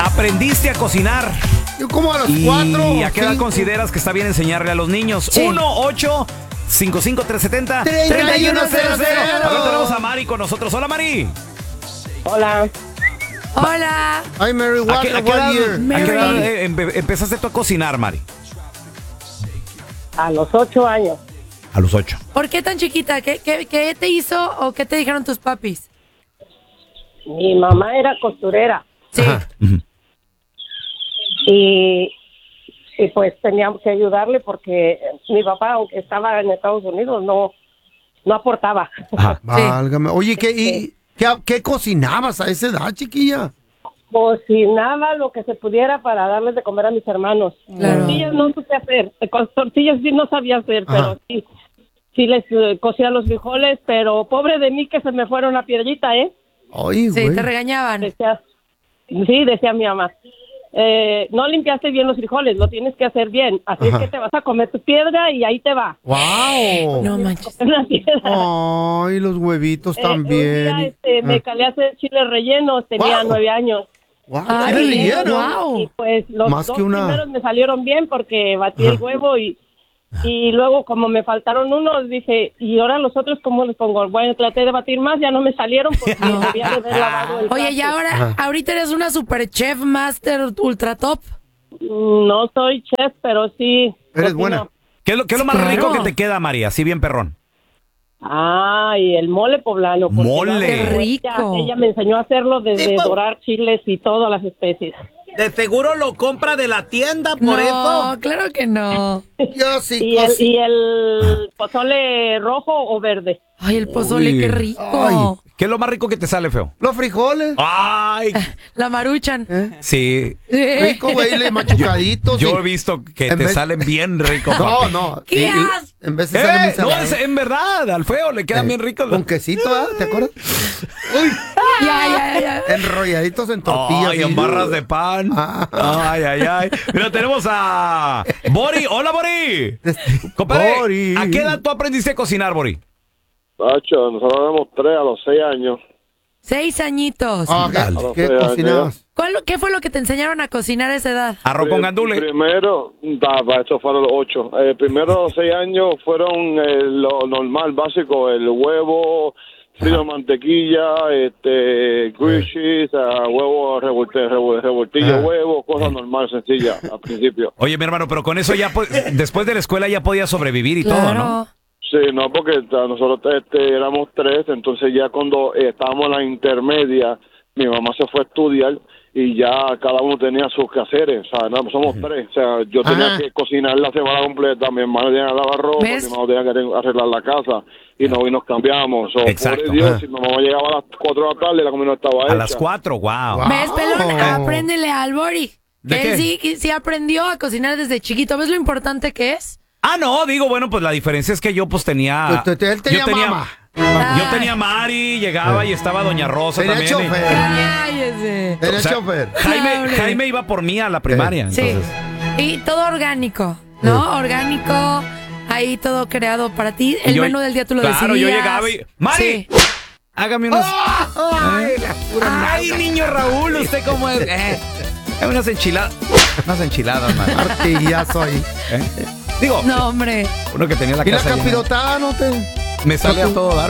aprendiste a cocinar? Yo como a los ¿Y 4. a qué edad consideras que está bien enseñarle a los niños? Sí. 1-855-370-3100. 3100. Ahora tenemos a Mari con nosotros. Hola, Mari. Hola. Hola. Ay, Mary, ¿A qué edad, Mary. empezaste tú a cocinar, Mari? A los 8 años. A los 8. ¿Por qué tan chiquita? ¿Qué te hizo o qué te dijeron tus papis? Mi mamá era costurera. Sí. Y pues teníamos que ayudarle porque mi papá, aunque estaba en Estados Unidos, no aportaba. Ajá. Válgame. Oye, ¿qué cocinabas a esa edad, chiquilla? Cocinaba lo que se pudiera para darles de comer a mis hermanos. Claro. Tortillas no supe hacer. Con tortillas sí no sabía hacer, Ajá. pero sí les cocía los frijoles, pero pobre de mí que se me fuera una piedrita, ¿eh? Ay, Sí, güey. te regañaban. Decía mi mamá. No limpiaste bien los frijoles, lo tienes que hacer bien. Así Ajá. es que te vas a comer tu piedra y ahí te va. ¡Wow! No manches. Una piedra. Ay, los huevitos Un también. día, me calé a hacer chiles rellenos, tenía Wow. 9 años. ¡Wow! Ay, ¿Qué relleno? wow. Y pues los Más dos que una- primeros me salieron bien porque batí el huevo y luego como me faltaron unos, dije, ¿y ahora los otros cómo les pongo? Bueno, traté de batir más, ya no me salieron porque No. debía de haber lavado el Oye, y plato. ahora, ahorita eres una super chef master ultra top. No soy chef, pero sí. Eres cocino. buena. ¿Qué es lo más Claro. rico que te queda, María? Así bien perrón. Ay, el mole poblano. porque Mole. Qué rico. Ella me enseñó a hacerlo desde dorar chiles y todas las especies. De seguro lo compra de la tienda, por No, eso. claro que no. Yo sí Y el pozole rojo o verde. Ay, el pozole, Uy. qué rico. Ay. ¿Qué es lo más rico que te sale, feo? Los frijoles. Ay, La maruchan. sí. Rico, güey, machucaditos. Yo sí. he visto que En te vez- salen bien ricos. No, papi. no. ¿Qué Y- haces? En vez de salen muy No, salados. en verdad, al feo le quedan bien ricos. Con quesito, ¿ah? ¿Te acuerdas? Uy, Ya. enrolladitos en tortillas. Ay, y- en barras de pan. Ah. Ay. Mira, tenemos a Bori. Hola, Bori. Compadre, Bori. ¿a qué edad tú aprendiste a cocinar, Bori? Nacho, nosotros éramos 3 a los 6 años. 6 añitos. Ah, Dale. ¿qué cocinabas? ¿Qué fue lo que te enseñaron a cocinar a esa edad? Arroz con gandule. Primero, eso fueron los 8. Primero 6 años fueron lo normal, básico, el huevo, frito de mantequilla, grilled cheese, huevo, revoltillo, huevo, cosas normales, sencillas al principio. Oye, mi hermano, pero con eso ya, después de la escuela ya podías sobrevivir y todo, ¿no? Sí, no, porque nosotros éramos 3, entonces ya cuando estábamos en la intermedia, mi mamá se fue a estudiar y ya cada uno tenía sus quehaceres, o sea, no, somos 3, o sea, yo tenía que cocinar la semana completa, mi hermano tenía que lavar ropa, mi ¿Ves? hermano tenía que arreglar la casa y nos cambiamos. Exacto. Pobre Dios, Ajá. si mi mamá llegaba a las 4 de la tarde, la comida no estaba hecha. A las 4, wow. ¿Ves, pelón? Apréndele al Bori. ¿De Que él qué? sí aprendió a cocinar desde chiquito. ¿Ves lo importante que es? Ah, no, digo, bueno, pues la diferencia es que yo pues tenía... Él tenía mamá. Yo tenía Mari, llegaba y estaba Doña Rosa Tenía también. chofer. Cállese. Era O sea, chofer. Jaime iba por mí a la primaria, Sí. entonces... Y todo orgánico, ¿no? Orgánico. Ahí todo creado para ti. El Y yo- menú del día tú lo decidías. Claro, yo llegaba y... ¡Mari! Sí. Hágame unos... Ay, la pura ¡Ay, niño Raúl! ¿Usted cómo es? Dame unas enchiladas. Unas enchiladas, man. martillazo ahí. Digo, No, hombre. uno que tenía la ¿Y la casa llena. capirotada no te...? Me sale a todo dar.